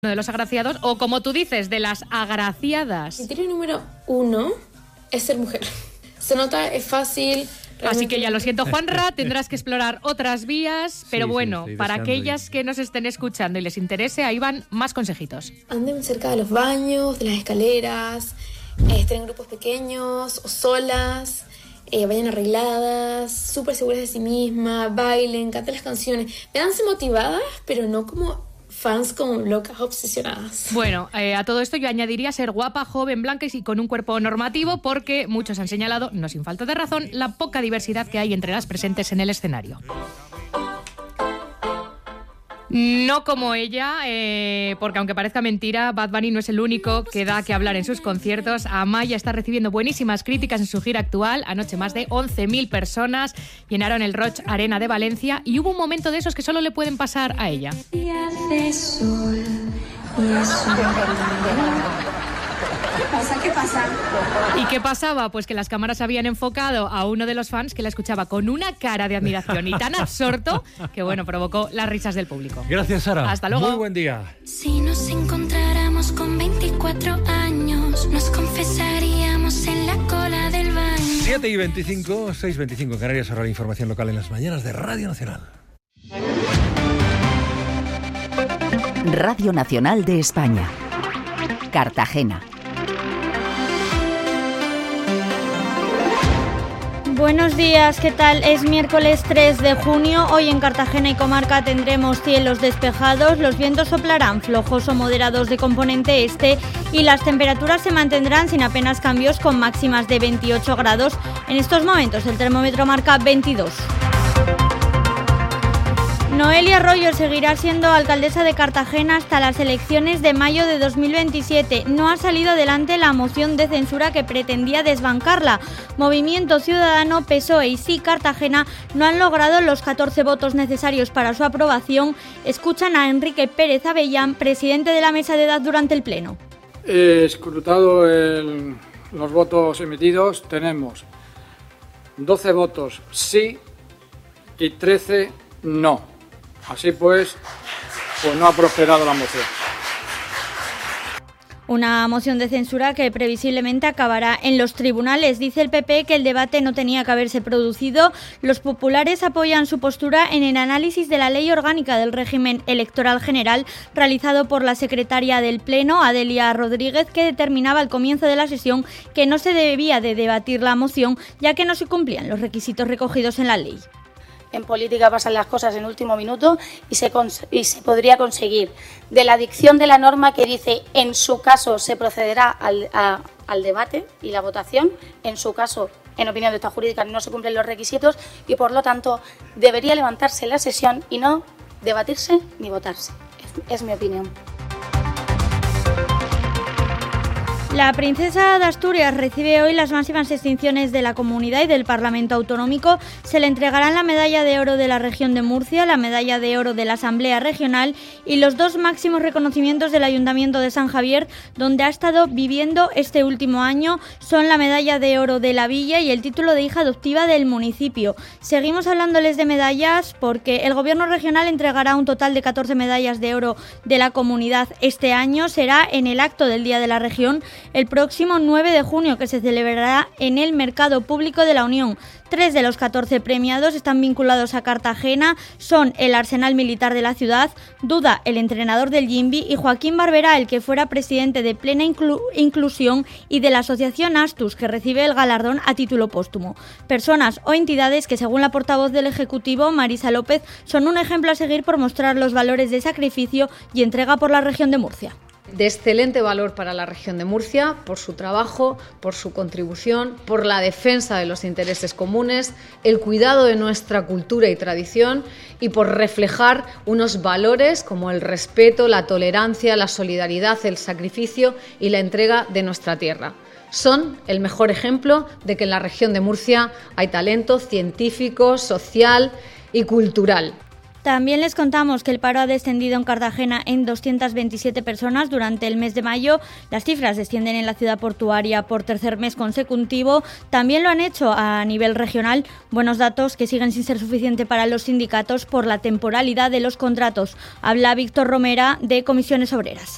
uno de los agraciados, o como tú dices, de las agraciadas. Criterio número 1 es ser mujer. Se nota, es fácil. Así que ya lo siento, Juanra, tendrás que explorar otras vías, pero bueno, para aquellas que nos estén escuchando y les interese, ahí van más consejitos. Anden cerca de los baños, de las escaleras, estén en grupos pequeños o solas, vayan arregladas, súper seguras de sí mismas, bailen, canten las canciones. Véanse motivadas, pero no como fans como locas obsesionadas. Bueno, a todo esto yo añadiría ser guapa, joven, blanca y con un cuerpo normativo, porque muchos han señalado, no sin falta de razón, la poca diversidad que hay entre las presentes en el escenario. No como ella, porque aunque parezca mentira, Bad Bunny no es el único que da que hablar en sus conciertos. Amaya está recibiendo buenísimas críticas en su gira actual. Anoche más de 11.000 personas llenaron el Roig Arena de Valencia y hubo un momento de esos que solo le pueden pasar a ella. ¿Qué pasa? ¿Y qué pasaba? Pues que las cámaras habían enfocado a uno de los fans que la escuchaba con una cara de admiración y tan absorto que, bueno, provocó las risas del público. Gracias, Sara. Hasta luego. Muy buen día. Si nos encontráramos con 24 años, nos confesaríamos en la cola del baño. 7:25, 6:25 en Canarias. Ahora la información local en las mañanas de Radio Nacional. Radio Nacional de España. Cartagena. Buenos días, ¿qué tal? Es miércoles 3 de junio. Hoy en Cartagena y comarca tendremos cielos despejados, los vientos soplarán flojos o moderados de componente este y las temperaturas se mantendrán sin apenas cambios con máximas de 28 grados. En estos momentos el termómetro marca 22. Noelia Royo seguirá siendo alcaldesa de Cartagena hasta las elecciones de mayo de 2027. No ha salido adelante la moción de censura que pretendía desbancarla. Movimiento Ciudadano, PSOE y Sí Cartagena no han logrado los 14 votos necesarios para su aprobación. Escuchan a Enrique Pérez Avellán, presidente de la mesa de edad durante el pleno. Escrutado los votos emitidos, tenemos 12 votos sí y 13 no. Así pues no ha prosperado la moción. Una moción de censura que previsiblemente acabará en los tribunales. Dice el PP que el debate no tenía que haberse producido. Los populares apoyan su postura en el análisis de la Ley Orgánica del Régimen Electoral General realizado por la secretaria del Pleno, Adelia Rodríguez, que determinaba al comienzo de la sesión que no se debía de debatir la moción ya que no se cumplían los requisitos recogidos en la ley. En política pasan las cosas en último minuto y se podría conseguir. De la dicción de la norma que dice en su caso se procederá al debate y la votación, en su caso, en opinión de esta jurídica, no se cumplen los requisitos y por lo tanto debería levantarse la sesión y no debatirse ni votarse. Es mi opinión. La princesa de Asturias recibe hoy las máximas distinciones de la Comunidad y del Parlamento Autonómico. Se le entregarán la Medalla de Oro de la Región de Murcia, la Medalla de Oro de la Asamblea Regional y los dos máximos reconocimientos del Ayuntamiento de San Javier, donde ha estado viviendo este último año. Son la Medalla de Oro de la Villa y el título de hija adoptiva del municipio. Seguimos hablándoles de medallas porque el Gobierno regional entregará un total de 14 medallas de oro de la comunidad este año. Será en el acto del Día de la Región el próximo 9 de junio, que se celebrará en el Mercado Público de la Unión. 3 de los 14 premiados están vinculados a Cartagena, son el Arsenal Militar de la ciudad, Duda, el entrenador del Jimbi, y Joaquín Barberá, el que fuera presidente de Plena Inclusión y de la Asociación Astus, que recibe el galardón a título póstumo. Personas o entidades que, según la portavoz del Ejecutivo, Marisa López, son un ejemplo a seguir por mostrar los valores de sacrificio y entrega por la región de Murcia. De excelente valor para la región de Murcia, por su trabajo, por su contribución, por la defensa de los intereses comunes, el cuidado de nuestra cultura y tradición y por reflejar unos valores como el respeto, la tolerancia, la solidaridad, el sacrificio y la entrega de nuestra tierra. Son el mejor ejemplo de que en la región de Murcia hay talento científico, social y cultural. También les contamos que el paro ha descendido en Cartagena en 227 personas durante el mes de mayo. Las cifras descienden en la ciudad portuaria por tercer mes consecutivo. También lo han hecho a nivel regional. Buenos datos que siguen sin ser suficiente para los sindicatos por la temporalidad de los contratos. Habla Víctor Romera de Comisiones Obreras.